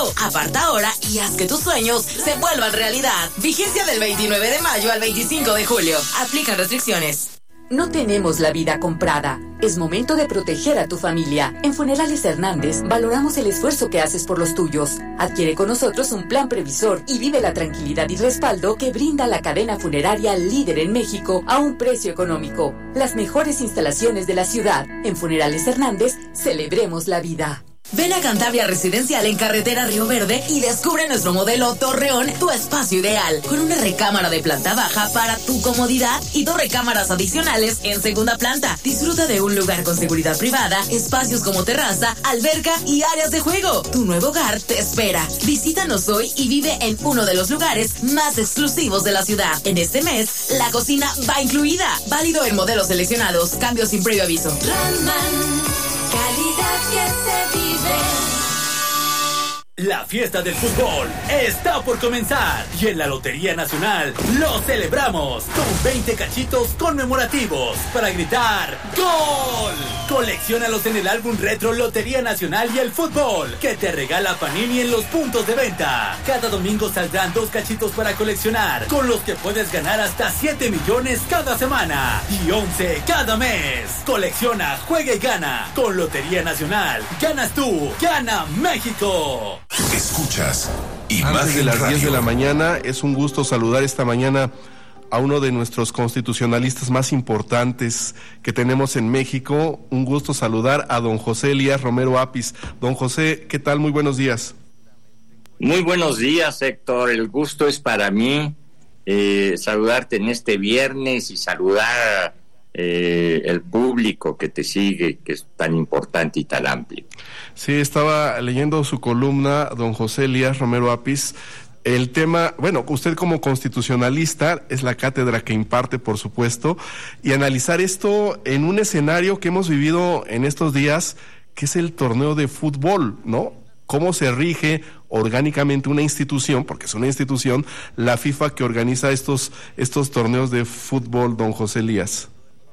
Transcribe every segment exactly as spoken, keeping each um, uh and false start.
Claro, aparta ahora y haz que tus sueños se vuelvan realidad. Vigencia del veintinueve de mayo al veinticinco de julio. Aplican restricciones. No tenemos la vida comprada. Es momento de proteger a tu familia. En Funerales Hernández valoramos el esfuerzo que haces por los tuyos. Adquiere con nosotros un plan previsor y vive la tranquilidad y respaldo que brinda la cadena funeraria líder en México a un precio económico. Las mejores instalaciones de la ciudad. En Funerales Hernández, celebremos la vida. Ven a Cantabria Residencial en Carretera Río Verde y descubre nuestro modelo Torreón, tu espacio ideal, con una recámara de planta baja para tu comodidad y dos recámaras adicionales en segunda planta. Disfruta de un lugar con seguridad privada, espacios como terraza, alberca y áreas de juego. Tu nuevo hogar te espera. Visítanos hoy y vive en uno de los lugares más exclusivos de la ciudad. En este mes, la cocina va incluida. Válido en modelos seleccionados. Cambio sin previo aviso. Raman, calidad que se vive. La fiesta del fútbol está por comenzar y en la Lotería Nacional lo celebramos con veinte cachitos conmemorativos para gritar ¡Gol! Colecciónalos en el álbum retro Lotería Nacional y el fútbol que te regala Panini en los puntos de venta. Cada domingo saldrán dos cachitos para coleccionar, con los que puedes ganar hasta siete millones cada semana y once cada mes. Colecciona, juega y gana. Con Lotería Nacional, ganas tú, gana México. Escuchas Imagen Antes de las Radio. diez de la mañana, es un gusto saludar esta mañana a uno de nuestros constitucionalistas más importantes que tenemos en México. Un gusto saludar a don José Elías Romero Apis. Don José, ¿qué tal? Muy buenos días. Muy buenos días, Héctor. El gusto es para mí eh, saludarte en este viernes y saludar eh, el público que te sigue, que es tan importante y tan amplio. Sí, estaba leyendo su columna, don José Elías Romero Apis. El tema, bueno, usted como constitucionalista es la cátedra que imparte, por supuesto, y analizar esto en un escenario que hemos vivido en estos días, que es el torneo de fútbol, ¿no? Cómo se rige orgánicamente una institución, porque es una institución, la FIFA, que organiza estos, estos torneos de fútbol, don José Elías.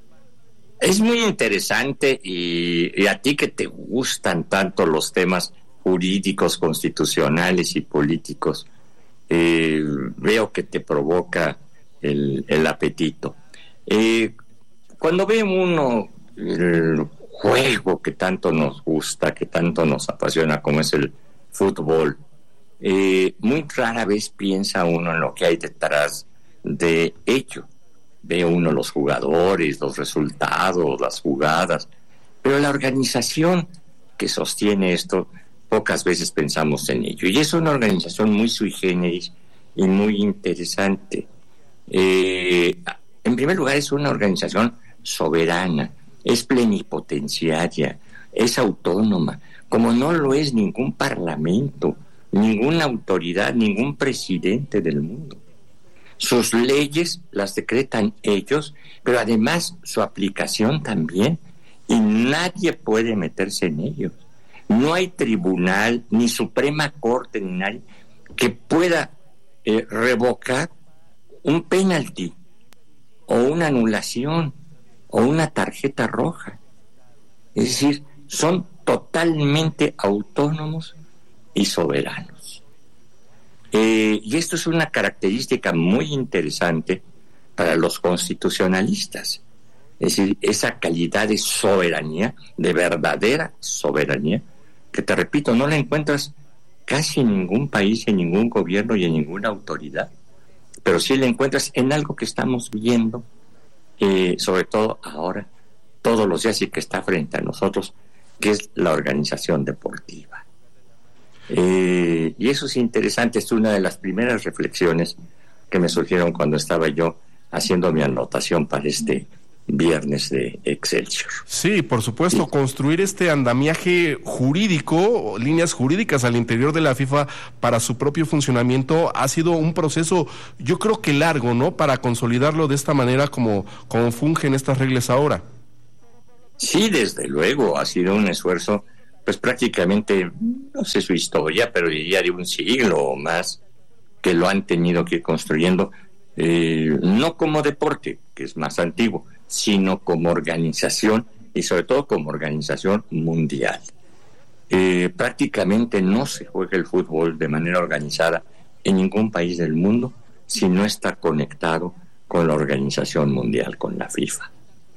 Es muy interesante y, y a ti que te gustan tanto los temas jurídicos, constitucionales y políticos, eh, veo que te provoca el, el apetito. Eh, cuando ve uno el juego que tanto nos gusta, que tanto nos apasiona, como es el fútbol, eh, muy rara vez piensa uno en lo que hay detrás de ello. Ve uno los jugadores, los resultados, las jugadas, pero la organización que sostiene esto, pocas veces pensamos en ello. Y es una organización muy sui generis y muy interesante. Eh, en primer lugar, es una organización soberana, es plenipotenciaria, es autónoma, como no lo es ningún parlamento, ninguna autoridad, ningún presidente del mundo. Sus leyes las decretan ellos, pero además su aplicación también, y nadie puede meterse en ellos. No hay tribunal, ni Suprema Corte, ni nadie que pueda eh, revocar un penalti, o una anulación, o una tarjeta roja. Es decir, son totalmente autónomos y soberanos. Eh, y esto es una característica muy interesante para los constitucionalistas. Es decir, esa calidad de soberanía, de verdadera soberanía, que te repito, no la encuentras casi en ningún país, en ningún gobierno y en ninguna autoridad, pero sí la encuentras en algo que estamos viendo, eh, sobre todo ahora, todos los días, y que está frente a nosotros, que es la organización deportiva. Eh, y eso es interesante, es una de las primeras reflexiones que me surgieron cuando estaba yo haciendo mi anotación para este viernes de Excelsior. Sí, por supuesto, sí. Construir este andamiaje jurídico, líneas jurídicas al interior de la FIFA para su propio funcionamiento ha sido un proceso, yo creo que largo, ¿no? Para consolidarlo de esta manera como, como fungen estas reglas ahora. Sí, desde luego, ha sido un esfuerzo, pues prácticamente, no sé su historia, pero diría de un siglo o más, que lo han tenido que ir construyendo, eh, no como deporte, que es más antiguo, sino como organización, y sobre todo como organización mundial. Eh, prácticamente no se juega el fútbol de manera organizada en ningún país del mundo si no está conectado con la Organización Mundial, con la FIFA.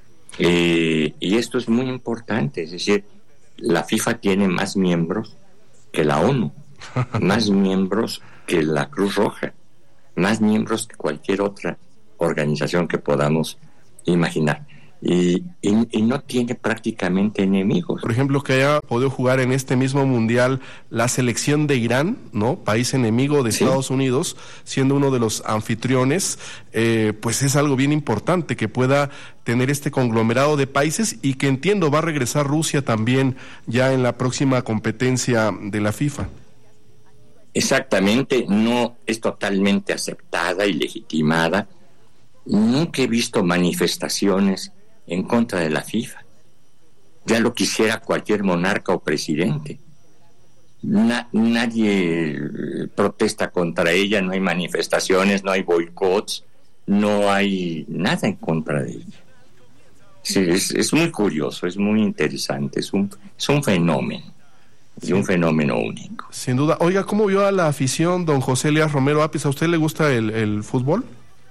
Eh, y esto es muy importante, es decir, la FIFA tiene más miembros que la ONU, más miembros que la Cruz Roja, más miembros que cualquier otra organización que podamos imaginar. Y, y, y no tiene prácticamente enemigos. Por ejemplo, que haya podido jugar en este mismo mundial la selección de Irán, ¿no? País enemigo de ¿Sí? Estados Unidos, siendo uno de los anfitriones, eh, pues es algo bien importante que pueda tener este conglomerado de países, y que entiendo va a regresar Rusia también ya en la próxima competencia de la FIFA. Exactamente, no es totalmente aceptada y legitimada. Nunca he visto manifestaciones en contra de la FIFA. Ya lo quisiera cualquier monarca o presidente. Na, nadie protesta contra ella, no hay manifestaciones, no hay boicots, no hay nada en contra de ella. Sí, es, es muy curioso, es muy interesante, es un, es un fenómeno, y sí. un fenómeno único. Sin duda. Oiga, ¿cómo vio a la afición, don José Elías Romero Apis? ¿A usted le gusta el, el fútbol?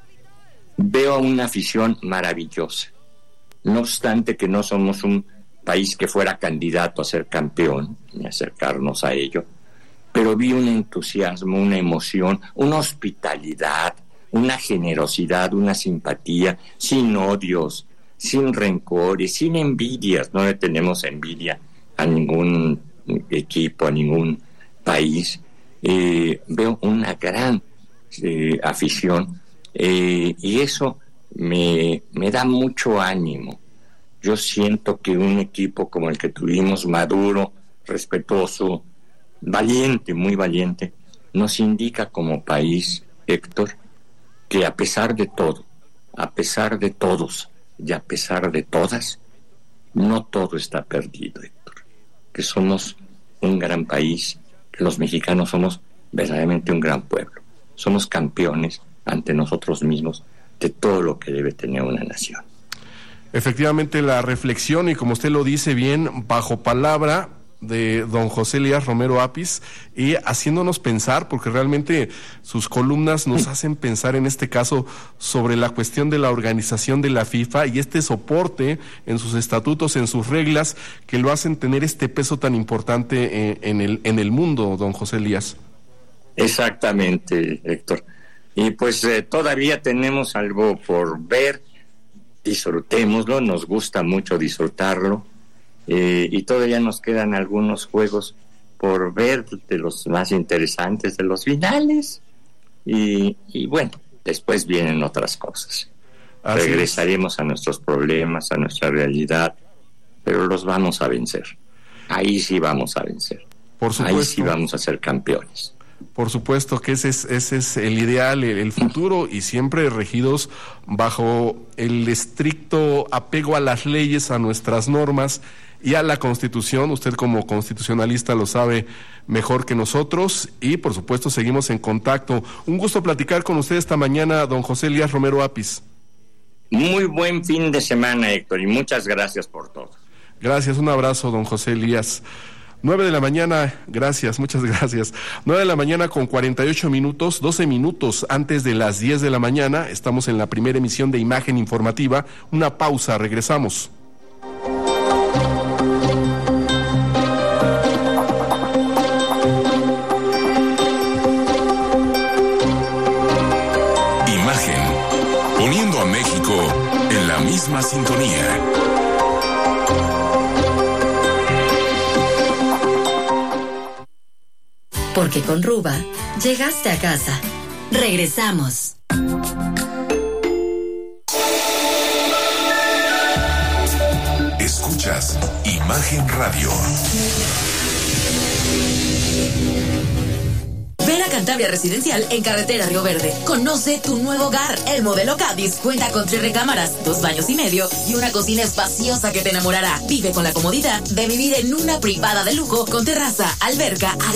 Veo una afición maravillosa. No obstante que no somos un país que fuera candidato a ser campeón, ni acercarnos a ello, pero vi un entusiasmo, una emoción, una hospitalidad, una generosidad, una simpatía, sin odios, sin rencores, sin envidias. No le tenemos envidia a ningún equipo, a ningún país. Eh, veo una gran eh, afición. Eh, y eso me, me da mucho ánimo. Yo siento que un equipo como el que tuvimos, maduro, respetuoso, valiente, muy valiente, nos indica como país, Héctor, que a pesar de todo, a pesar de todos y a pesar de todas, no todo está perdido, Héctor. Que somos un gran país, que los mexicanos somos verdaderamente un gran pueblo. Somos campeones ante nosotros mismos de todo lo que debe tener una nación. Efectivamente, la reflexión, y como usted lo dice bien, bajo palabra de don José Elías Romero Apis, y haciéndonos pensar, porque realmente sus columnas nos hacen pensar en este caso sobre la cuestión de la organización de la FIFA y este soporte en sus estatutos, en sus reglas, que lo hacen tener este peso tan importante en, en el, en el mundo, don José Elías. Exactamente, Héctor. Y pues eh, todavía tenemos algo por ver, disfrutémoslo, nos gusta mucho disfrutarlo, eh, y todavía nos quedan algunos juegos por ver, de los más interesantes, de los finales, y, y bueno, después vienen otras cosas. Así regresaremos es. a nuestros problemas, a nuestra realidad, pero los vamos a vencer. Ahí sí vamos a vencer. Por supuesto. Ahí sí vamos a ser campeones. Por supuesto que ese es, ese es el ideal, el, el futuro, y siempre regidos bajo el estricto apego a las leyes, a nuestras normas y a la Constitución. Usted como constitucionalista lo sabe mejor que nosotros, y por supuesto seguimos en contacto. Un gusto platicar con usted esta mañana, don José Elías Romero Apis. Muy buen fin de semana, Héctor, y muchas gracias por todo. Gracias, un abrazo, don José Elías. Nueve de la mañana, gracias, muchas gracias. Nueve de la mañana con cuarenta y ocho minutos, doce minutos antes de las diez de la mañana. Estamos en la primera emisión de Imagen Informativa. Una pausa, regresamos. Imagen, poniendo a México en la misma sintonía. Porque con Ruba llegaste a casa. Regresamos. Escuchas Imagen Radio. Ven a Cantabria Residencial en Carretera Río Verde. Conoce tu nuevo hogar. El modelo Cádiz cuenta con tres recámaras, dos baños y medio y una cocina espaciosa que te enamorará. Vive con la comodidad de vivir en una privada de lujo con terraza, alberca,